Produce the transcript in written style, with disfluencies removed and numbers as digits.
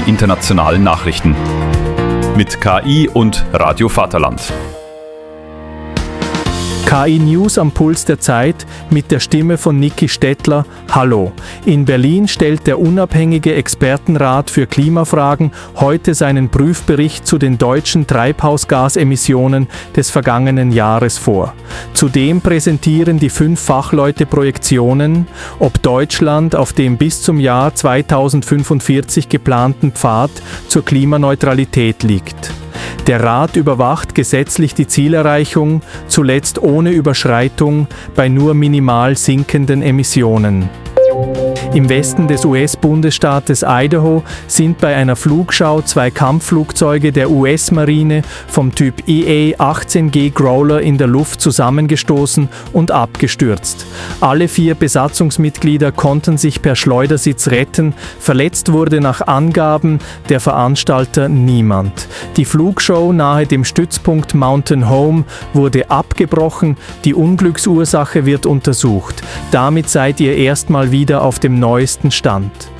internationalen Nachrichten. Mit KI und Radio Vaterland. KI News am Puls der Zeit mit der Stimme von Niki Stettler. Hallo. In Berlin stellt der unabhängige Expertenrat für Klimafragen heute seinen Prüfbericht zu den deutschen Treibhausgasemissionen des vergangenen Jahres vor. Zudem präsentieren die 5 Fachleute Projektionen, ob Deutschland auf dem bis zum Jahr 2045 geplanten Pfad zur Klimaneutralität liegt. Der Rat überwacht gesetzlich die Zielerreichung, zuletzt ohne Überschreitung, bei nur minimal sinkenden Emissionen. Im Westen des US-Bundesstaates Idaho sind bei einer Flugschau 2 Kampfflugzeuge der US-Marine vom Typ EA-18G Growler in der Luft zusammengestoßen und abgestürzt. Alle 4 Besatzungsmitglieder konnten sich per Schleudersitz retten, verletzt wurde nach Angaben der Veranstalter niemand. Die Flugshow nahe dem Stützpunkt Mountain Home wurde abgebrochen, die Unglücksursache wird untersucht. Damit seid ihr erstmal wieder auf dem neuesten Stand.